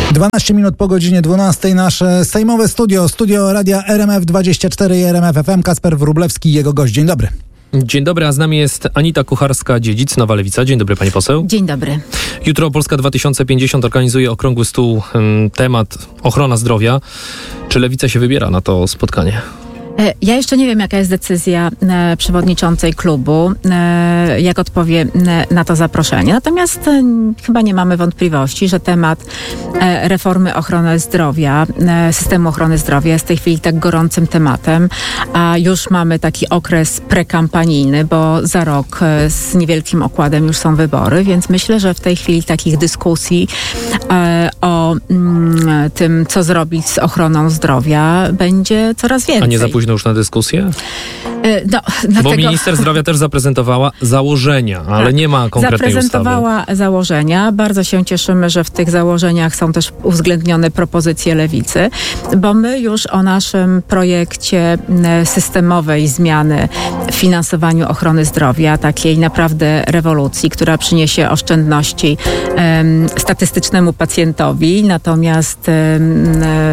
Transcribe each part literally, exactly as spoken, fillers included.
dwanaście minut po godzinie dwunastej nasze sejmowe studio, studio Radia R M F dwadzieścia cztery i R M F F M. Kacper Wróblewski i jego gość. Dzień dobry. Dzień dobry, a z nami jest Anita Kucharska-Dziedzic, Nowa Lewica. Dzień dobry, pani poseł. Dzień dobry. Jutro Polska dwa tysiące pięćdziesiąt organizuje okrągły stół, um, temat ochrona zdrowia. Czy Lewica się wybiera na to spotkanie? Ja jeszcze nie wiem, jaka jest decyzja e, przewodniczącej klubu, e, jak odpowie e, na to zaproszenie. Natomiast e, chyba nie mamy wątpliwości, że temat e, reformy ochrony zdrowia, e, systemu ochrony zdrowia jest w tej chwili tak gorącym tematem, a już mamy taki okres prekampanijny, bo za rok e, z niewielkim okładem już są wybory, więc myślę, że w tej chwili takich dyskusji e, o mm, tym, co zrobić z ochroną zdrowia, będzie coraz więcej. A nie za późno już na dyskusję? No, Bo dlatego... minister zdrowia też zaprezentowała założenia, ale tak, nie ma konkretnej zaprezentowała ustawy. założenia. Bardzo się cieszymy, że w tych założeniach są też uwzględnione propozycje Lewicy, bo my już o naszym projekcie systemowej zmiany w finansowaniu ochrony zdrowia, takiej naprawdę rewolucji, która przyniesie oszczędności um, statystycznemu pacjentowi, natomiast um,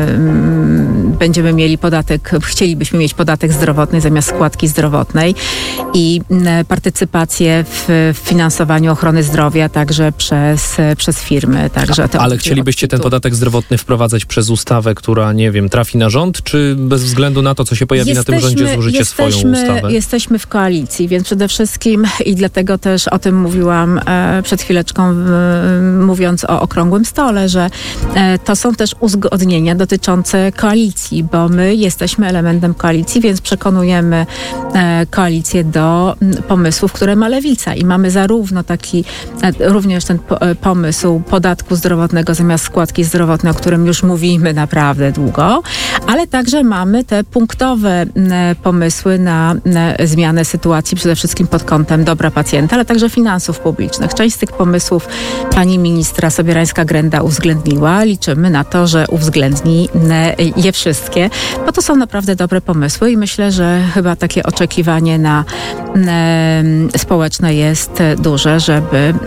um, będziemy mieli podatek, chcielibyśmy mieć podatek zdrowotny zamiast składki zdrowotnej i partycypację w finansowaniu ochrony zdrowia także przez, przez firmy. Także to Ale chcielibyście ten podatek zdrowotny wprowadzać przez ustawę, która, nie wiem, trafi na rząd, czy bez względu na to, co się pojawi jesteśmy, na tym rządzie, złożycie jesteśmy, swoją ustawę? Jesteśmy w koalicji, więc przede wszystkim i dlatego też o tym mówiłam e, przed chwileczką, e, mówiąc o okrągłym stole, że e, to są też uzgodnienia dotyczące koalicji, bo my jesteśmy elementem koalicji, więc przekonujemy e, koalicję do m, pomysłów, które ma Lewica i mamy zarówno taki, e, również ten po, e, pomysł podatku zdrowotnego zamiast składki zdrowotnej, o którym już mówimy naprawdę długo, ale także mamy te punktowe m, pomysły na, na zmianę sytuacji, przede wszystkim pod kątem dobra pacjenta, ale także finansów publicznych. Część z tych pomysłów pani ministra Sobierańska-Grenda uwzględniła. Liczymy na to, że uwzględni je wszystkie, bo to są naprawdę dobre pomysły i myślę, że chyba takie oczekiwanie na e, społeczne jest duże, żeby e,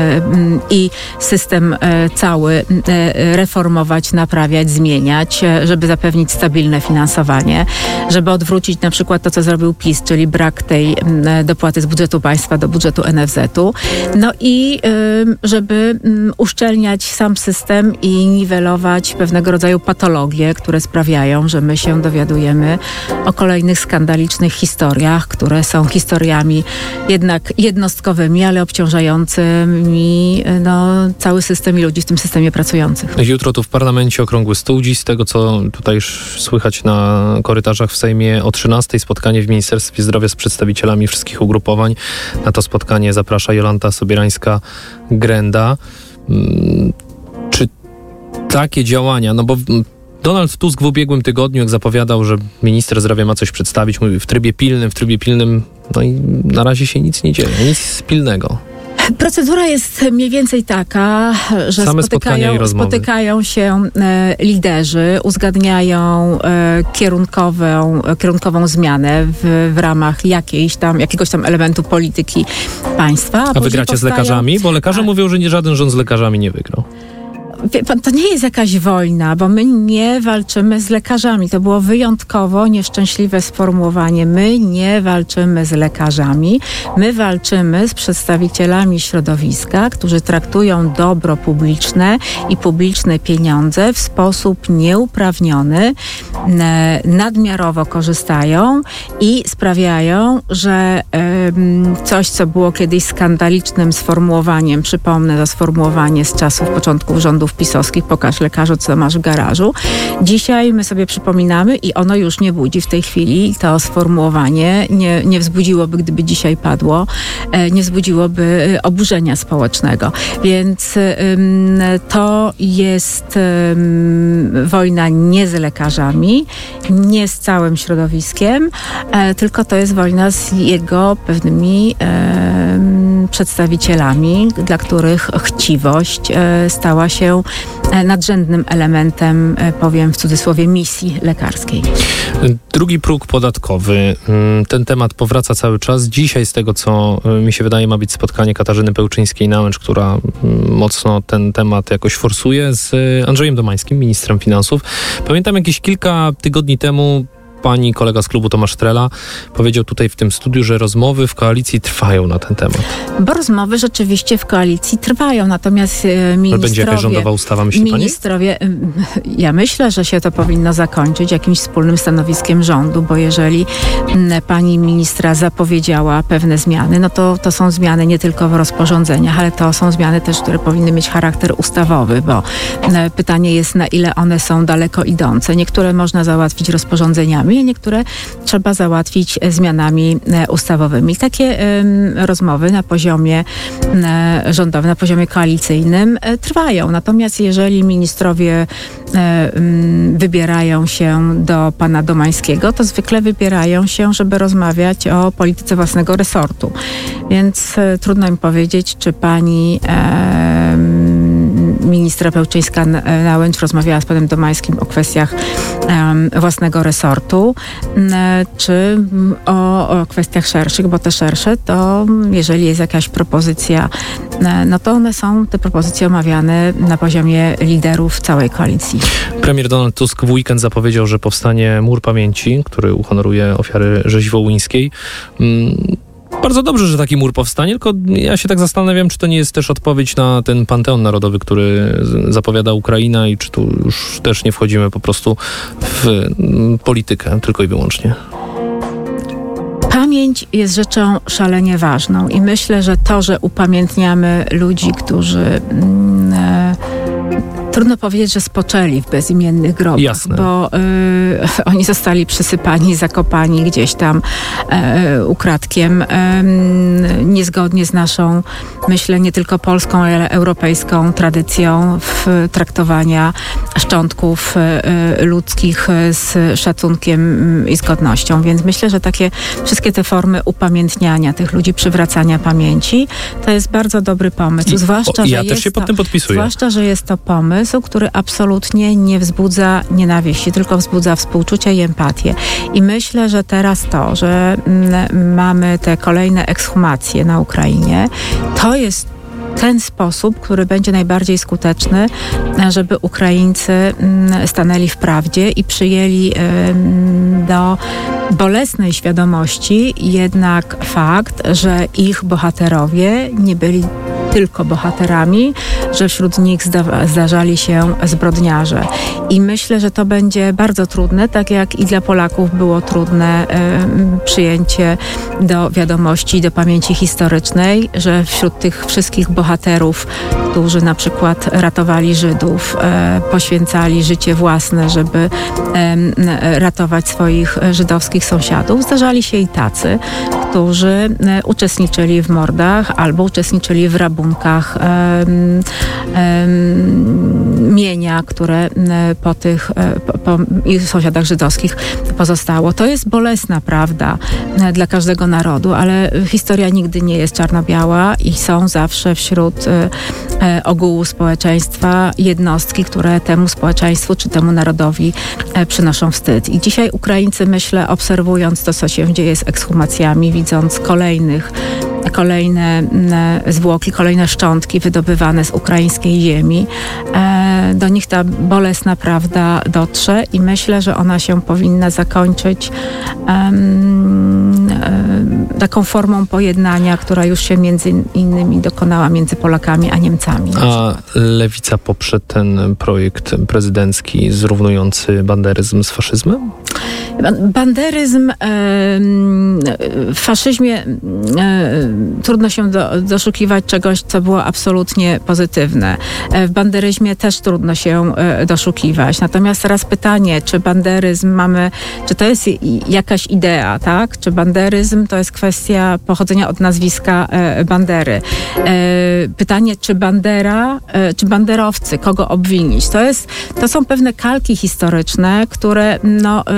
i system e, cały e, reformować, naprawiać, zmieniać, e, żeby zapewnić stabilne finansowanie, żeby odwrócić na przykład to, co zrobił PiS, czyli brak tej e, dopłaty z budżetu państwa do budżetu N F Z u. No i e, żeby m, uszczelniać sam system i niwelować pewnego rodzaju patologie, które sprawiają, że my się dowiadujemy o kolejnych skandalicznych historiach, które są historiami jednak jednostkowymi, ale obciążającymi no, cały system i ludzi w tym systemie pracujących. Jutro tu w parlamencie okrągły stół. Dziś z tego, co tutaj już słychać na korytarzach w Sejmie o trzynastej spotkanie w Ministerstwie Zdrowia z przedstawicielami wszystkich ugrupowań. Na to spotkanie zaprasza Jolanta Sobierańska-Grenda. Czy takie działania, no bo Donald Tusk w ubiegłym tygodniu, jak zapowiadał, że minister zdrowia ma coś przedstawić, mówi w trybie pilnym, w trybie pilnym, no i na razie się nic nie dzieje, nic pilnego. Procedura jest mniej więcej taka, że Same spotykają, spotykają się e, liderzy, uzgadniają e, kierunkową, e, kierunkową zmianę w, w ramach jakiejś tam, jakiegoś tam elementu polityki państwa. A, a wy gracie powstają... z lekarzami? Bo lekarze a... mówią, że nie żaden rząd z lekarzami nie wygrał. Wie pan, to nie jest jakaś wojna, bo my nie walczymy z lekarzami. To było wyjątkowo nieszczęśliwe sformułowanie. My nie walczymy z lekarzami. My walczymy z przedstawicielami środowiska, którzy traktują dobro publiczne i publiczne pieniądze w sposób nieuprawniony, nadmiarowo korzystają i sprawiają, że um, coś, co było kiedyś skandalicznym sformułowaniem, przypomnę to sformułowanie z czasów początków rządów pisowskich, pokaż lekarzu, co masz w garażu. Dzisiaj my sobie przypominamy i ono już nie budzi w tej chwili, to sformułowanie nie, nie wzbudziłoby, gdyby dzisiaj padło, nie wzbudziłoby oburzenia społecznego. Więc ym, to jest ym, wojna nie z lekarzami, nie z całym środowiskiem, e, tylko to jest wojna z jego pewnymi e, przedstawicielami, dla których chciwość stała się nadrzędnym elementem, powiem w cudzysłowie, misji lekarskiej. Drugi próg podatkowy. Ten temat powraca cały czas. Dzisiaj, z tego co mi się wydaje, ma być spotkanie Katarzyny Pełczyńskiej-Nałęcz, która mocno ten temat jakoś forsuje, z Andrzejem Domańskim, ministrem finansów. Pamiętam jakieś kilka tygodni temu pani kolega z klubu Tomasz Trela powiedział tutaj w tym studiu, że rozmowy w koalicji trwają na ten temat. Bo rozmowy rzeczywiście w koalicji trwają, natomiast ministrowie... Ale będzie jakaś rządowa ustawa, myśli pani? Ministrowie, ja myślę, że się to powinno zakończyć jakimś wspólnym stanowiskiem rządu, bo jeżeli pani ministra zapowiedziała pewne zmiany, no to to są zmiany nie tylko w rozporządzeniach, ale to są zmiany też, które powinny mieć charakter ustawowy, bo pytanie jest, na ile one są daleko idące. Niektóre można załatwić rozporządzeniami, niektóre trzeba załatwić zmianami ustawowymi. Takie um, rozmowy na poziomie um, rządowym, na poziomie koalicyjnym um, trwają. Natomiast jeżeli ministrowie um, wybierają się do pana Domańskiego, to zwykle wybierają się, żeby rozmawiać o polityce własnego resortu. Więc um, trudno mi powiedzieć, czy pani um, ministra Pełczyńska-Nałęcz rozmawiała z panem Domańskim o kwestiach um, własnego resortu, um, czy o, o kwestiach szerszych, bo te szersze to, jeżeli jest jakaś propozycja, um, no to one są, te propozycje omawiane na poziomie liderów całej koalicji. Premier Donald Tusk w weekend zapowiedział, że powstanie Mur Pamięci, który uhonoruje ofiary rzezi wołyńskiej. Um, Bardzo dobrze, że taki mur powstanie, tylko ja się tak zastanawiam, czy to nie jest też odpowiedź na ten panteon narodowy, który zapowiada Ukraina i czy tu już też nie wchodzimy po prostu w politykę tylko i wyłącznie. Pamięć jest rzeczą szalenie ważną i myślę, że to, że upamiętniamy ludzi, którzy... Mm, Trudno powiedzieć, że spoczęli w bezimiennych grobach, Jasne. bo y, oni zostali przysypani, zakopani gdzieś tam y, ukradkiem, y, niezgodnie z naszą, myślę, nie tylko polską, ale europejską tradycją w traktowania szczątków y, ludzkich z szacunkiem i z godnością. Więc myślę, że takie wszystkie te formy upamiętniania tych ludzi, przywracania pamięci, to jest bardzo dobry pomysł. I, zwłaszcza, o, ja że też jest się pod to, tym podpisuję. Zwłaszcza, że jest to pomysł, który absolutnie nie wzbudza nienawiści, tylko wzbudza współczucie i empatię. I myślę, że teraz to, że m, mamy te kolejne ekshumacje na Ukrainie, to jest ten sposób, który będzie najbardziej skuteczny, żeby Ukraińcy stanęli w prawdzie i przyjęli do bolesnej świadomości jednak fakt, że ich bohaterowie nie byli tylko bohaterami, że wśród nich zda- zdarzali się zbrodniarze. I myślę, że to będzie bardzo trudne, tak jak i dla Polaków było trudne y, przyjęcie do wiadomości, do pamięci historycznej, że wśród tych wszystkich bohaterów, którzy na przykład ratowali Żydów, y, poświęcali życie własne, żeby y, ratować swoich żydowskich sąsiadów, zdarzali się i tacy, którzy y, uczestniczyli w mordach albo uczestniczyli w rabunkach um, um, mienia, które po tych po, po ich sąsiadach żydowskich pozostało. To jest bolesna prawda dla każdego narodu, ale historia nigdy nie jest czarno-biała i są zawsze wśród e, ogółu społeczeństwa jednostki, które temu społeczeństwu czy temu narodowi e, przynoszą wstyd. I dzisiaj Ukraińcy, myślę, obserwując to, co się dzieje z ekshumacjami, widząc kolejnych kolejne zwłoki, kolejne szczątki wydobywane z ukraińskiej ziemi. Do nich ta bolesna prawda dotrze i myślę, że ona się powinna zakończyć um, taką formą pojednania, która już się między innymi dokonała między Polakami a Niemcami. A Lewica poprze ten projekt prezydencki zrównujący banderyzm z faszyzmem? Banderyzm w faszyzmie trudno się do, doszukiwać czegoś, co było absolutnie pozytywne. W banderyzmie też trudno się doszukiwać. Natomiast teraz pytanie, czy banderyzm mamy, czy to jest jakaś idea, tak? Czy banderyzm to jest kwestia pochodzenia od nazwiska Bandery? Pytanie, czy Bandera, czy banderowcy, kogo obwinić? To jest, to są pewne kalki historyczne, które no, pokazują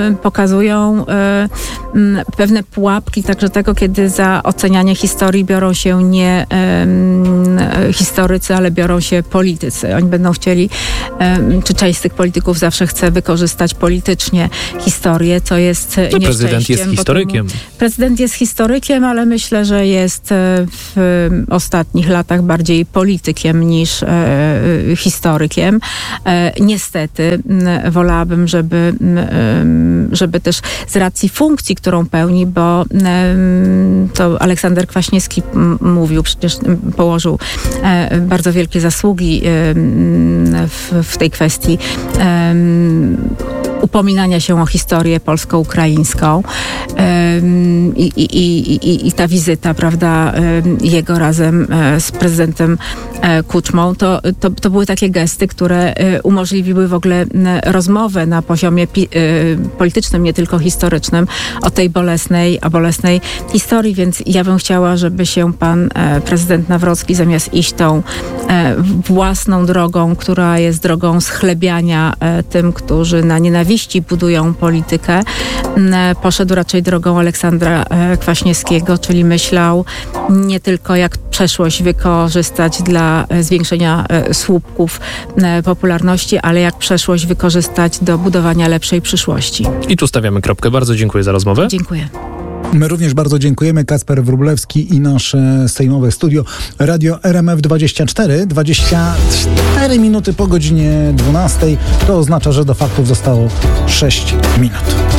wskazują pewne pułapki także tego, kiedy za ocenianie historii biorą się nie historycy, ale biorą się politycy. Oni będą chcieli, czy część z tych polityków zawsze chce wykorzystać politycznie historię, co jest no, nieszczęściem. Prezydent jest historykiem. Temu, prezydent jest historykiem, ale myślę, że jest w ostatnich latach bardziej politykiem niż e, historykiem. E, niestety wolałabym, żeby, żeby też z racji funkcji, którą pełni, bo e, to Aleksander Kwaśniewski mówił, przecież położył e, bardzo wielkie zasługi e, w, w tej kwestii e, upominania się o historię polsko-ukraińską i, i, i, i, i ta wizyta, prawda, jego razem z prezydentem Kuczmą, to, to, to były takie gesty, które umożliwiły w ogóle rozmowę na poziomie pi- politycznym, nie tylko historycznym, o tej bolesnej, o bolesnej historii, więc ja bym chciała, żeby się pan prezydent Nawrocki zamiast iść tą własną drogą, która jest drogą schlebiania tym, którzy na nienawiści budują politykę, poszedł raczej drogą Aleksandra Kwaśniewskiego, czyli myślał nie tylko jak przeszłość wykorzystać dla zwiększenia słupków popularności, ale jak przeszłość wykorzystać do budowania lepszej przyszłości. I tu stawiamy kropkę. Bardzo dziękuję za rozmowę. Dziękuję. My również bardzo dziękujemy. Kacper Wróblewski i nasze sejmowe studio Radio R M F dwadzieścia cztery. dwadzieścia cztery minuty po godzinie dwunastej. To oznacza, że do faktów zostało sześć minut.